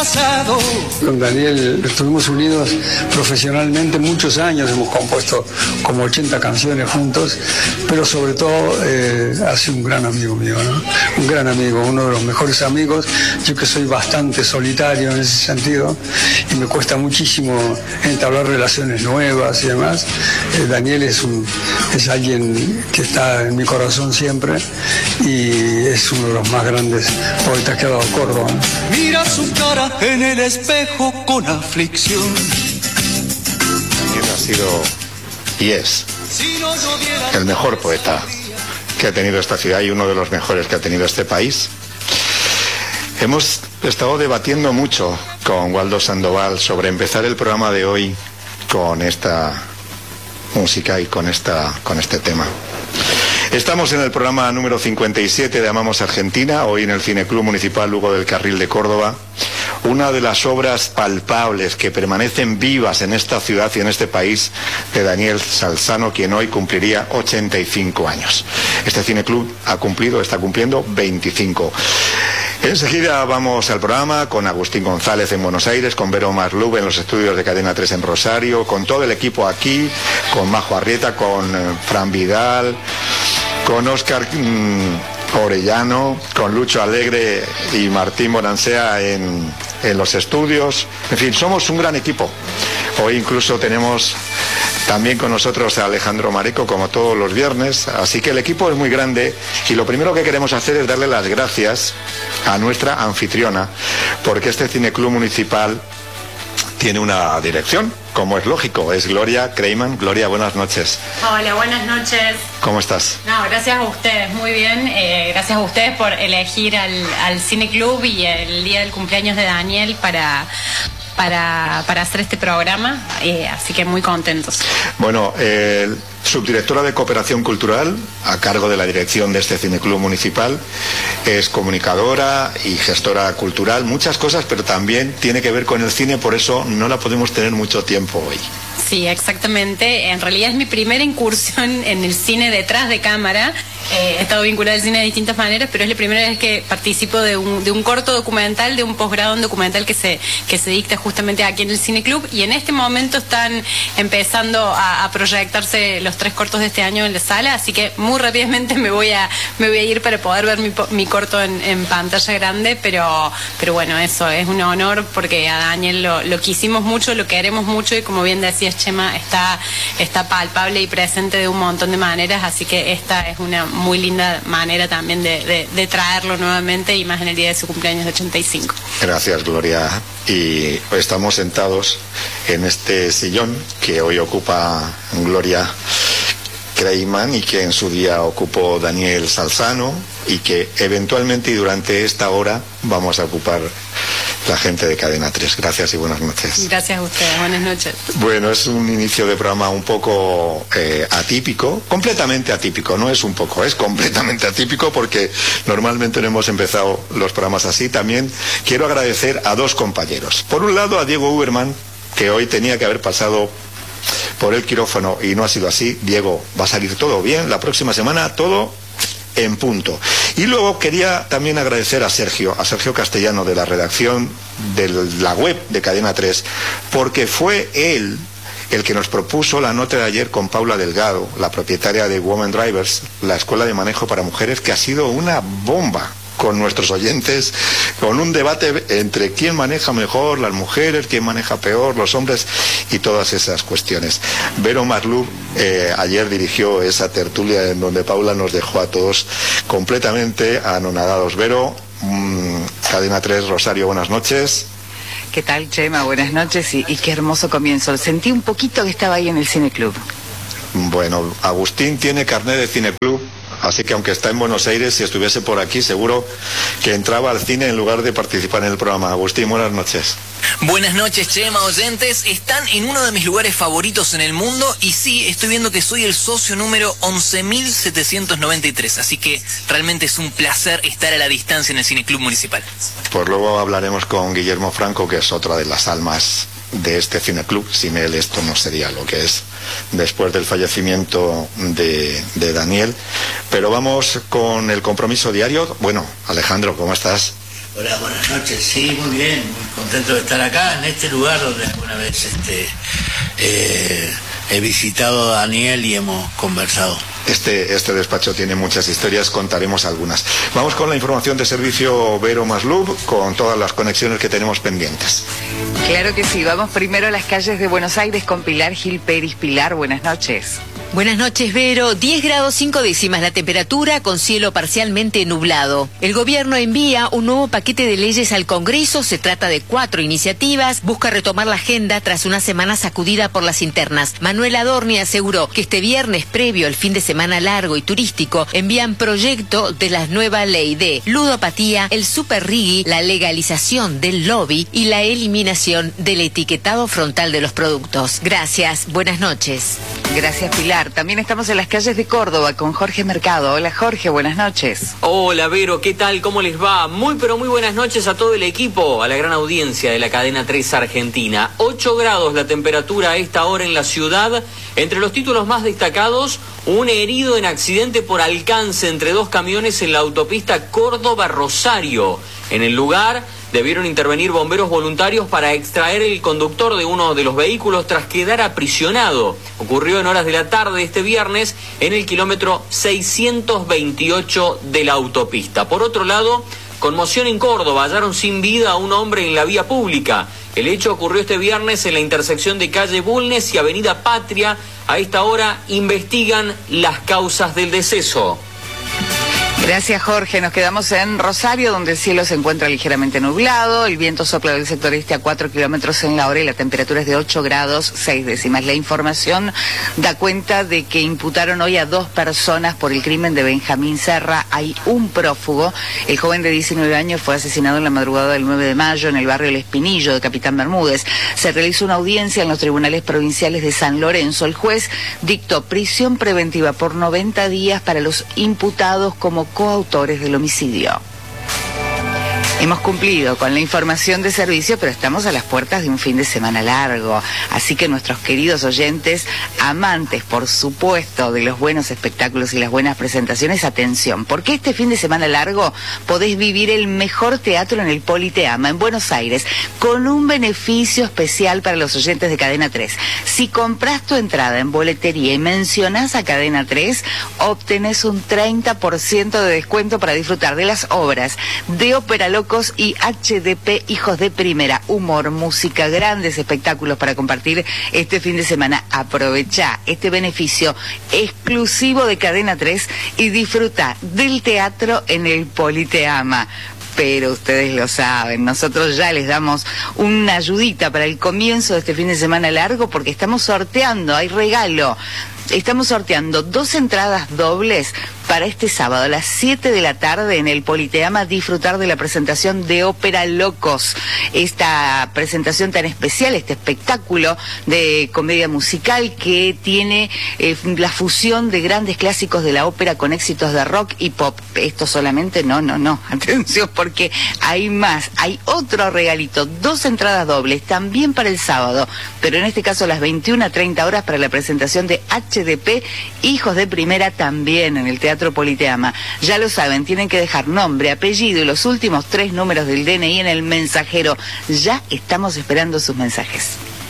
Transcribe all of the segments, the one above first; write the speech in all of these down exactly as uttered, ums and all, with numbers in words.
pasado. Con Daniel estuvimos unidos profesionalmente muchos años, hemos compuesto como ochenta canciones juntos, pero sobre todo eh, ha sido un gran amigo mío, ¿no? Un gran amigo, uno de los mejores amigos. Yo que soy bastante solitario en ese sentido y me cuesta muchísimo entablar relaciones nuevas y demás. Eh, Daniel es, un, es alguien que está en mi corazón siempre y es uno de los más grandes poetas que ha dado Córdoba, ¿no? Mira su cara en el espejo con aflicción. Daniel ha sido y es el mejor poeta que ha tenido esta ciudad y uno de los mejores que ha tenido este país. Hemos estado debatiendo mucho con Waldo Sandoval sobre empezar el programa de hoy con esta música y con esta con este tema. Estamos en el programa número cincuenta y siete de Amamos Argentina, hoy en el Cineclub Municipal Lugo del Carril de Córdoba. Una de las obras palpables que permanecen vivas en esta ciudad y en este país de Daniel Salzano, quien hoy cumpliría ochenta y cinco años. Este cineclub ha cumplido, está cumpliendo veinticinco. Enseguida vamos al programa con Agustín González en Buenos Aires, con Vero Marlub en los estudios de Cadena tres en Rosario, con todo el equipo aquí, con Majo Arrieta, con eh, Fran Vidal, con Óscar mmm, Orellano, con Lucho Alegre y Martín Moransea en, en los estudios. En fin, somos un gran equipo. Hoy incluso tenemos también con nosotros a Alejandro Mareco, como todos los viernes, así que el equipo es muy grande y lo primero que queremos hacer es darle las gracias a nuestra anfitriona, porque este cineclub municipal tiene una dirección, como es lógico, es Gloria Kreiman. Gloria, buenas noches. Hola, buenas noches. ¿Cómo estás? No, gracias a ustedes, muy bien. Eh, gracias a ustedes por elegir al, al cineclub y el día del cumpleaños de Daniel para... Para, para hacer este programa, eh, así que muy contentos. Bueno, eh, subdirectora de Cooperación Cultural, a cargo de la dirección de este cineclub municipal, es comunicadora y gestora cultural, muchas cosas, pero también tiene que ver con el cine, por eso no la podemos tener mucho tiempo hoy. Sí, exactamente. En realidad es mi primera incursión en el cine detrás de cámara. Eh, he estado vinculada al cine de distintas maneras, pero es la primera vez que participo de un, de un corto documental, de un posgrado en documental que se, que se dicta justamente aquí en el Cineclub, y en este momento están empezando a, a proyectarse los tres cortos de este año en la sala, así que muy rápidamente me voy a, me voy a ir para poder ver mi, mi corto en, en pantalla grande, pero, pero bueno, eso es un honor porque a Daniel lo, lo quisimos mucho, lo queremos mucho y como bien decías, Chema, está, está palpable y presente de un montón de maneras, así que esta es una muy linda manera también de, de, de traerlo nuevamente y más en el día de su cumpleaños de ochenta y cinco. Gracias, Gloria. Y estamos sentados en este sillón que hoy ocupa Gloria Kreiman y que en su día ocupó Daniel Salzano y que eventualmente y durante esta hora vamos a ocupar la gente de Cadena tres. Gracias y buenas noches. Gracias a ustedes, buenas noches. Bueno, es un inicio de programa un poco eh, atípico, completamente atípico, no es un poco, es completamente atípico porque normalmente no hemos empezado los programas así. También quiero agradecer a dos compañeros. Por un lado a Diego Uberman, que hoy tenía que haber pasado por el quirófano y no ha sido así. Diego, va a salir todo bien, la próxima semana todo en punto. Y luego quería también agradecer a Sergio, a Sergio Castellano de la redacción de la web de Cadena tres, porque fue él el que nos propuso la nota de ayer con Paula Delgado, la propietaria de Women Drivers, la escuela de manejo para mujeres, que ha sido una bomba con nuestros oyentes, con un debate entre quién maneja mejor, las mujeres, quién maneja peor, los hombres y todas esas cuestiones. Vero Marlub eh, ayer dirigió esa tertulia en donde Paula nos dejó a todos completamente anonadados. Vero, mmm, Cadena tres, Rosario, buenas noches. ¿Qué tal, Chema? Buenas noches y, y qué hermoso comienzo. Sentí un poquito que estaba ahí en el Cineclub. Bueno, Agustín tiene carnet de Cineclub, así que aunque está en Buenos Aires, si estuviese por aquí seguro que entraba al cine en lugar de participar en el programa. Agustín, buenas noches. Buenas noches, Chema, oyentes. Están en uno de mis lugares favoritos en el mundo y sí, estoy viendo que soy el socio número once mil setecientos noventa y tres, así que realmente es un placer estar a la distancia en el Cineclub Municipal. Pues luego hablaremos con Guillermo Franco, que es otra de las almas de este cineclub. Sin él esto no sería lo que es después del fallecimiento de, de Daniel. Pero vamos con el compromiso diario. Bueno, Alejandro, ¿cómo estás? Hola, buenas noches. Sí, muy bien, muy contento de estar acá, en este lugar donde alguna vez este, eh, he visitado a Daniel y hemos conversado. Este, este despacho tiene muchas historias, contaremos algunas. Vamos con la información de servicio Vero Maslub, con todas las conexiones que tenemos pendientes. Claro que sí, vamos primero a las calles de Buenos Aires con Pilar Gil Pérez. Pilar, buenas noches. Buenas noches, Vero. diez grados cinco décimas la temperatura, con cielo parcialmente nublado. El gobierno envía un nuevo paquete de leyes al Congreso. Se trata de cuatro iniciativas. Busca retomar la agenda tras una semana sacudida por las internas. Manuel Adorni aseguró que este viernes, previo al fin de semana largo y turístico, envían proyecto de la nueva ley de ludopatía, el superrigui, la legalización del lobby y la eliminación del etiquetado frontal de los productos. Gracias. Buenas noches. Gracias, Pilar. También estamos en las calles de Córdoba con Jorge Mercado. Hola, Jorge, buenas noches. Hola, Vero, ¿qué tal? ¿Cómo les va? Muy, pero muy buenas noches a todo el equipo, a la gran audiencia de la cadena tres Argentina. ocho grados la temperatura a esta hora en la ciudad. Entre los títulos más destacados, un herido en accidente por alcance entre dos camiones en la autopista Córdoba-Rosario. En el lugar debieron intervenir bomberos voluntarios para extraer el conductor de uno de los vehículos tras quedar aprisionado. Ocurrió en horas de la tarde este viernes en el kilómetro seiscientos veintiocho de la autopista. Por otro lado, conmoción en Córdoba, hallaron sin vida a un hombre en la vía pública. El hecho ocurrió este viernes en la intersección de calle Bulnes y avenida Patria. A esta hora investigan las causas del deceso. Gracias, Jorge. Nos quedamos en Rosario, donde el cielo se encuentra ligeramente nublado. El viento sopla del sector este a cuatro kilómetros en la hora y la temperatura es de ocho grados seis décimas. La información da cuenta de que imputaron hoy a dos personas por el crimen de Benjamín Serra. Hay un prófugo. El joven de diecinueve años fue asesinado en la madrugada del nueve de mayo en el barrio El Espinillo de Capitán Bermúdez. Se realizó una audiencia en los tribunales provinciales de San Lorenzo. El juez dictó prisión preventiva por noventa días para los imputados como coautores del homicidio. Hemos cumplido con la información de servicio, pero estamos a las puertas de un fin de semana largo. Así que nuestros queridos oyentes, amantes, por supuesto, de los buenos espectáculos y las buenas presentaciones, atención, porque este fin de semana largo podés vivir el mejor teatro en el Politeama, en Buenos Aires, con un beneficio especial para los oyentes de Cadena tres. Si comprás tu entrada en boletería y mencionás a Cadena tres, obtenés un treinta por ciento de descuento para disfrutar de las obras de Ópera Loco y H D P Hijos de Primera. Humor, música, grandes espectáculos para compartir este fin de semana. Aprovechá este beneficio exclusivo de Cadena tres y disfruta del teatro en el Politeama. Pero ustedes lo saben, nosotros ya les damos una ayudita para el comienzo de este fin de semana largo, porque estamos sorteando, hay regalo. Estamos sorteando dos entradas dobles para este sábado a las siete de la tarde en el Politeama, disfrutar de la presentación de Ópera Locos. Esta presentación tan especial, este espectáculo de comedia musical que tiene eh, la fusión de grandes clásicos de la ópera con éxitos de rock y pop. Esto solamente no, no, no. Atención, porque hay más. Hay otro regalito, dos entradas dobles, también para el sábado, pero en este caso a las veintiuna treinta horas para la presentación de H D P Hijos de Primera, también en el Teatro Politeama. Ya lo saben, tienen que dejar nombre, apellido y los últimos tres números del D N I en el mensajero. Ya estamos esperando sus mensajes.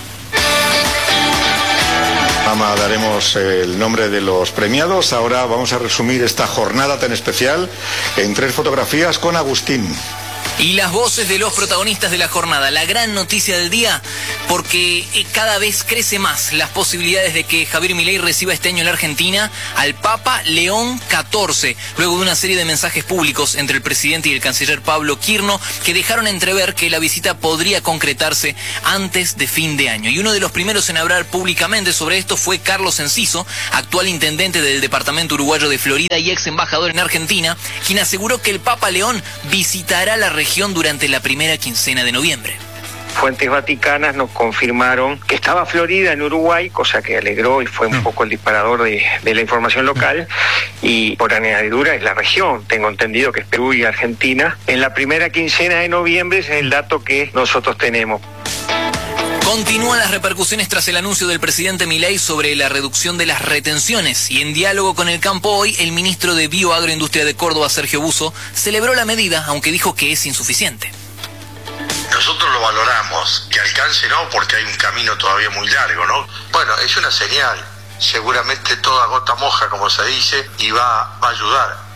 Ama, daremos el nombre de los premiados. Ahora vamos a resumir esta jornada tan especial en tres fotografías con Agustín. Y las voces de los protagonistas de la jornada, la gran noticia del día, porque cada vez crece más las posibilidades de que Javier Milei reciba este año en la Argentina al Papa León catorce, luego de una serie de mensajes públicos entre el presidente y el canciller Pablo Quirno que dejaron entrever que la visita podría concretarse antes de fin de año. Y uno de los primeros en hablar públicamente sobre esto fue Carlos Enciso, actual intendente del departamento uruguayo de Florida y ex embajador en Argentina, quien aseguró que el Papa León visitará la región durante la primera quincena de noviembre. Fuentes vaticanas nos confirmaron que estaba Florida en Uruguay, cosa que alegró y fue un poco el disparador de, de la información local, y por añadidura es la región, tengo entendido que es Perú y Argentina, en la primera quincena de noviembre, es el dato que nosotros tenemos. Continúan las repercusiones tras el anuncio del presidente Milei sobre la reducción de las retenciones y en diálogo con El Campo Hoy, el ministro de Bioagroindustria de Córdoba, Sergio Busso, celebró la medida, aunque dijo que es insuficiente. Nosotros lo valoramos, que alcance no, porque hay un camino todavía muy largo, ¿no? Bueno, es una señal, seguramente toda gota moja, como se dice, y va, va a ayudar.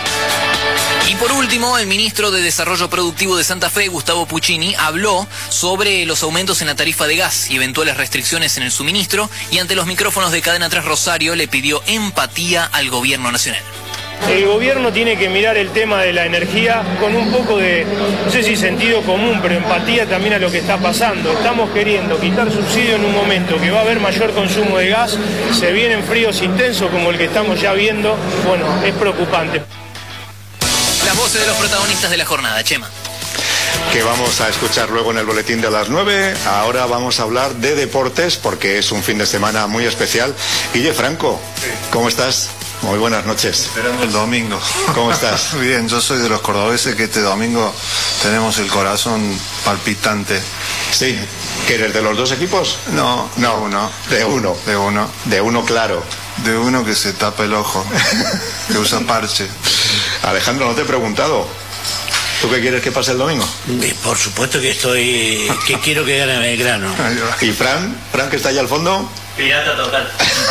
Y por último, el ministro de Desarrollo Productivo de Santa Fe, Gustavo Puccini, habló sobre los aumentos en la tarifa de gas y eventuales restricciones en el suministro, y ante los micrófonos de Cadena tres Rosario le pidió empatía al gobierno nacional. El gobierno tiene que mirar el tema de la energía con un poco de, no sé si sentido común, pero empatía también a lo que está pasando. Estamos queriendo quitar subsidio en un momento que va a haber mayor consumo de gas, se vienen fríos intensos como el que estamos ya viendo, bueno, es preocupante. Las voces de los protagonistas de la jornada, Chema. Que vamos a escuchar luego en el boletín de las nueve. Ahora vamos a hablar de deportes porque es un fin de semana muy especial. Guille Franco, sí. ¿Cómo estás? Muy buenas noches. Esperando el domingo. ¿Cómo estás? Bien, yo soy de los cordobeses que este domingo tenemos el corazón palpitante. Sí. ¿Que eres de los dos equipos? No, no, de uno. De uno. De uno. De uno claro. De uno que se tapa el ojo, que usa parche. Alejandro, no te he preguntado. ¿Tú qué quieres que pase el domingo? Por supuesto que estoy... que quiero que gane Belgrano. ¿Y Fran? ¿Fran que está allá al fondo? Pirata total.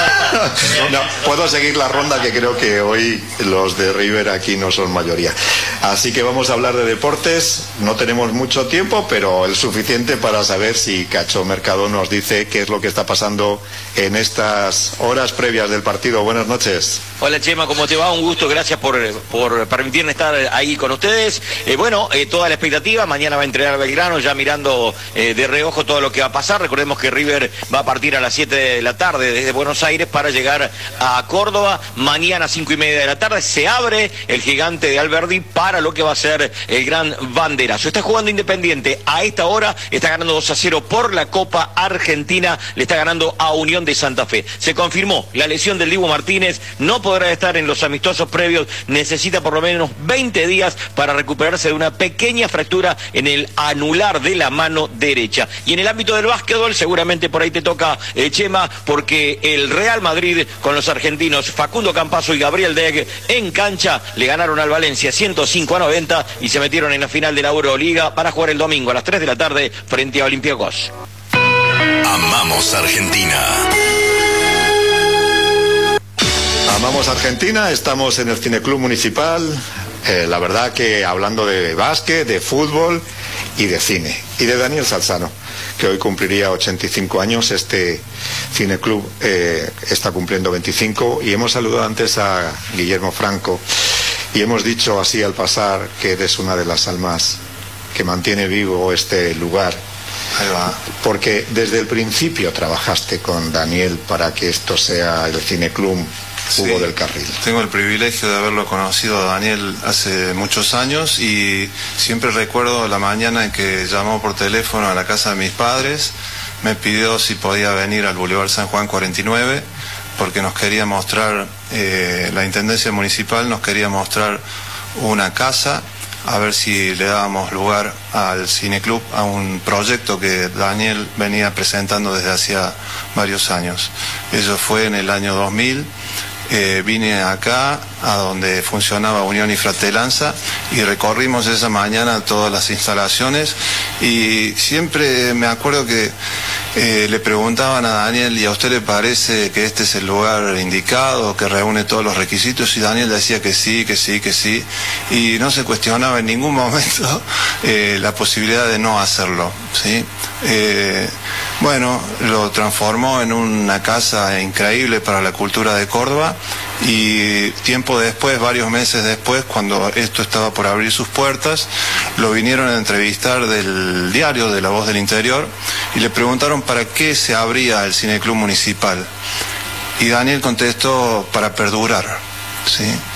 No, puedo seguir la ronda, que creo que hoy los de River aquí no son mayoría. Así que vamos a hablar de deportes. No tenemos mucho tiempo, pero el suficiente para saber si Cacho Mercado nos dice qué es lo que está pasando en estas horas previas del partido. Buenas noches. Hola Chema, ¿cómo te va? Un gusto, gracias por, por permitirme estar ahí con ustedes. Eh, bueno, eh, toda la expectativa, mañana va a entrenar Belgrano, ya mirando eh, de reojo todo lo que va a pasar. Recordemos que River va a partir a las siete de la tarde desde Buenos Aires para llegar a Córdoba. Mañana a cinco y media de la tarde se abre el Gigante de Alberdi para lo que va a ser el gran banderazo. Está jugando Independiente a esta hora, está ganando dos a cero por la Copa Argentina, le está ganando a Unión de Santa Fe. Se confirmó la lesión del Dibu Martínez, no podrá estar en los amistosos previos, necesita por lo menos veinte días para recuperarse de una pequeña fractura en el anular de la mano derecha. Y en el ámbito del básquetbol, seguramente por ahí te toca, eh, Chema, porque el Real Madrid con los argentinos Facundo Campazzo y Gabriel Deck en cancha le ganaron al Valencia ciento cinco a noventa y se metieron en la final de la Euroliga para jugar el domingo a las tres de la tarde frente a Olympiacos. Amamos Argentina. Amamos Argentina, estamos en el Cineclub Municipal. Eh, la verdad que hablando de básquet, de fútbol y de cine. Y de Daniel Salzano, que hoy cumpliría ochenta y cinco años. Este Cineclub eh, está cumpliendo veinticinco. Y hemos saludado antes a Guillermo Franco. Y hemos dicho así al pasar que eres una de las almas que mantiene vivo este lugar. Ahí va. Porque desde el principio trabajaste con Daniel para que esto sea el Cineclub Hugo Sí, del Carril. Tengo el privilegio de haberlo conocido a Daniel hace muchos años y siempre recuerdo la mañana en que llamó por teléfono a la casa de mis padres, me pidió si podía venir al Boulevard San Juan cuarenta y nueve porque nos quería mostrar, eh, la Intendencia Municipal nos quería mostrar una casa, a ver si le dábamos lugar al Cineclub, a un proyecto que Daniel venía presentando desde hacía varios años. Eso fue en el año dos mil. Eh, vine acá a donde funcionaba Unión y Fratelanza y recorrimos esa mañana todas las instalaciones y siempre me acuerdo que eh, le preguntaban a Daniel, ¿y a usted le parece que este es el lugar indicado, que reúne todos los requisitos? Y Daniel decía que sí, que sí, que sí, y no se cuestionaba en ningún momento eh, la posibilidad de no hacerlo, ¿sí? Eh, bueno, lo transformó en una casa increíble para la cultura de Córdoba y tiempo después, varios meses después, cuando esto estaba por abrir sus puertas, lo vinieron a entrevistar del diario de La Voz del Interior y le preguntaron para qué se abría el Cineclub Municipal y Daniel contestó: para perdurar, ¿sí?